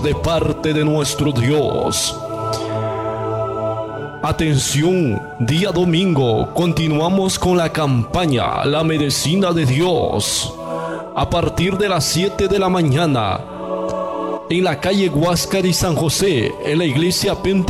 de parte de nuestro Dios. Atención, día domingo continuamos con la campaña La Medicina de Dios. A partir de las 7 de la mañana, en la calle Huáscar y San José, en la iglesia Pentecostal